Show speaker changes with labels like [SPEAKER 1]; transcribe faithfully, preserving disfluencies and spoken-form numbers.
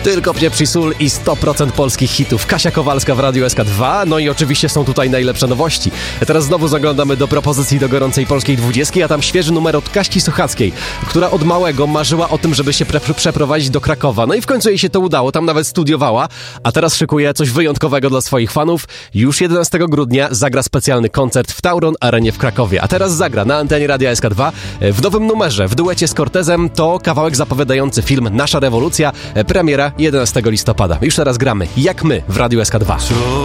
[SPEAKER 1] Tylko pieprz i sól i sto procent polskich hitów. Kasia Kowalska w Radiu S K dwa. No i oczywiście są tutaj najlepsze nowości. Teraz znowu zaglądamy do propozycji do gorącej polskiej dwudziestki, a tam świeży numer od Kaści Suchackiej, która od małego marzyła o tym, żeby się pre- przeprowadzić do Krakowa. No i w końcu jej się to udało, tam nawet studiowała, a teraz szykuje coś wyjątkowego dla swoich fanów. Już jedenastego grudnia zagra specjalny koncert w Tauron Arenie w Krakowie. A teraz zagra na antenie Radia S K dwa w nowym numerze, w duecie z Cortezem. To kawałek zapowiadający film Nasza rewolucja, premiera jedenastego listopada. Już teraz gramy Jak my w Radiu S K dwa.